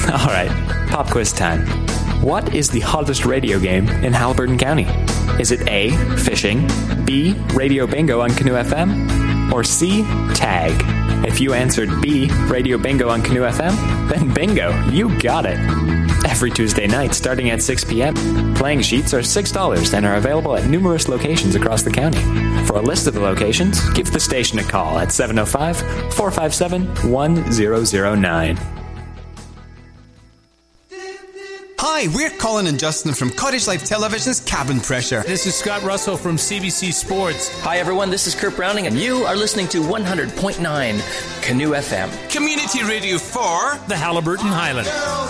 Alright, pop quiz time. What is the hottest radio game in Haliburton County? Is it A, fishing, B, radio bingo on Canoe FM, or C, tag? If you answered B, radio bingo on Canoe FM, then bingo, you got it. Every Tuesday night starting at 6 p.m. Playing sheets are $6 and are available at numerous locations across the county. For a list of the locations, give the station a call at 705-457-1009. Hi, we're Colin and Justin from Cottage Life Television's Cabin Pressure. This is Scott Russell from CBC Sports. Hi everyone, this is Kurt Browning and you are listening to 100.9 Canoe FM. Community radio for the Haliburton Highlanders.